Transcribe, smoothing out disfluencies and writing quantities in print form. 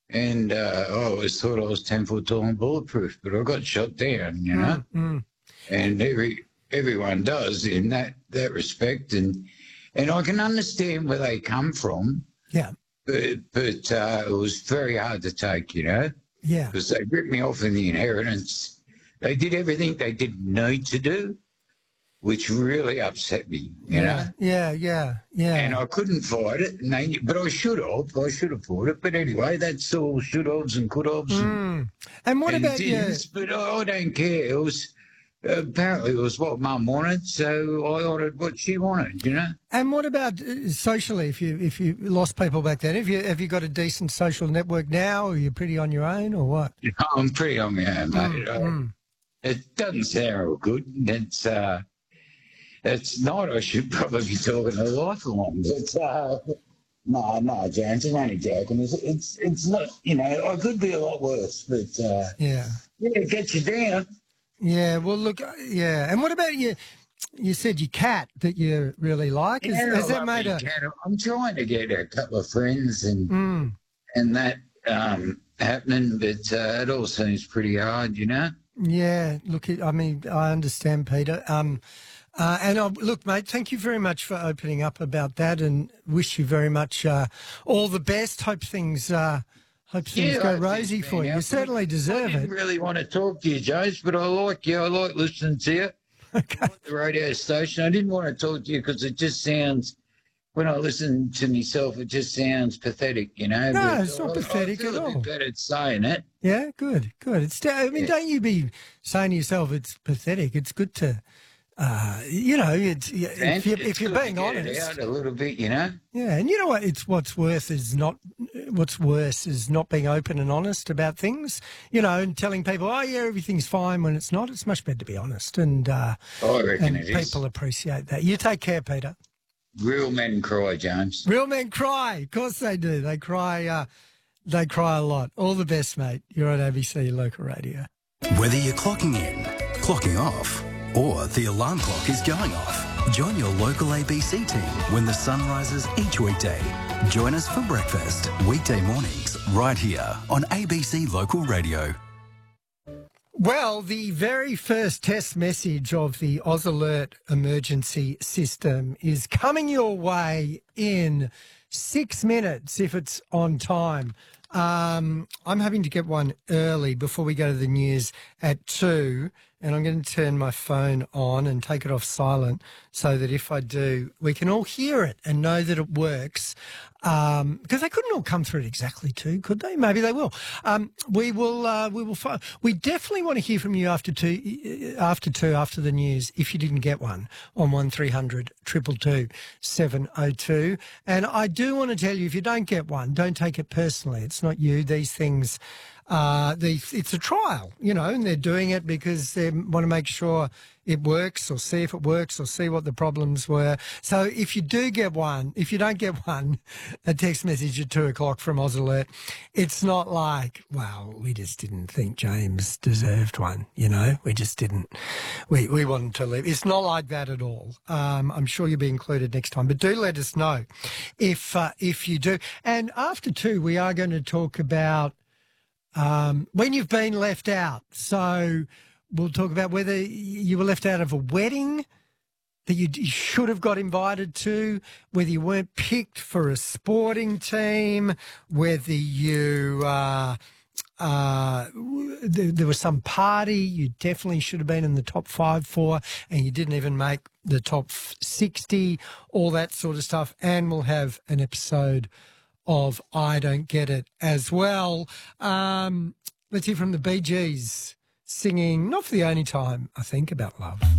and I always thought I was 10 foot tall and bulletproof, but I got shot down, you know, and everyone does in that respect, and I can understand where they come from. Yeah. But it was very hard to take, you know. Yeah. Because they ripped me off in the inheritance. They did everything they didn't need to do, which really upset me, you know. Yeah. And I couldn't fight it, but I should have. I should have fought it. But anyway, that's all should-haves and could-haves. And what about you? But I don't care. It was... Apparently, it was what Mum wanted, so I ordered what she wanted, you know. And what about socially? If you lost people back then, have you got a decent social network now? Or are you pretty on your own, or what? I'm pretty on my own, mate. It doesn't sound real good. It's not. I should probably be talking a lifelong, but no, James, I'm only joking. It's not. You know, I could be a lot worse, but it gets you down. Yeah, well, look, And what about you? You said your cat that you really like. Has that made a... cat. I'm trying to get a couple of friends and that happening, but it all seems pretty hard, you know? Yeah, look, I mean, I understand, Peter. Look, mate, thank you very much for opening up about that, and wish you very much all the best. Hope things go rosy for you. You certainly deserve it. I didn't really want to talk to you, James, but I like you. I like listening to you. Okay. I like the radio station. I didn't want to talk to you because it just sounds, when I listen to myself, it just sounds pathetic, you know. No, it's not pathetic at all. I feel a bit better at saying it. Yeah, good. Don't you be saying to yourself it's pathetic. It's good to... if you're being honest, it out a little bit, you know. Yeah, and you know what? What's worse is not being open and honest about things. You know, and telling people, "Oh yeah, everything's fine," when it's not. It's much better to be honest, and I reckon and people appreciate that. You take care, Peter. Real men cry, James. Real men cry. Of course they do. They cry. They cry a lot. All the best, mate. You're on ABC Local Radio. Whether you're clocking in, clocking off, or the alarm clock is going off, join your local ABC team when the sun rises each weekday. Join us for breakfast, weekday mornings, right here on ABC Local Radio. Well, the very first test message of the Oz Alert emergency system is coming your way in 6 minutes if it's on time. I'm having to get one early before we go to the news at 2, and I'm going to turn my phone on and take it off silent so that if I do, we can all hear it and know that it works. Because they couldn't all come through at exactly 2, could they? Maybe they will. We definitely want to hear from you after 2, after the news, if you didn't get one, on 1300 222 702. And I do want to tell you, if you don't get one, don't take it personally. It's not you. These things, it's a trial, you know, and they're doing it because they want to make sure it works, or see if it works, or see what the problems were. So if you do get one, if you don't get one, a text message at 2 o'clock from Oz Alert, it's not like, well, we just didn't think James deserved one, you know, we just didn't. We wanted to leave. It's not like that at all. I'm sure you'll be included next time, but do let us know if you do. And after 2, we are going to talk about when you've been left out. So we'll talk about whether you were left out of a wedding that you should have got invited to, whether you weren't picked for a sporting team, whether you there was some party you definitely should have been in the top 5 for and you didn't even make the top 60, all that sort of stuff. And we'll have an episode of I Don't Get It as well. Let's hear from the Bee Gees singing, not for the only time, I think, about love.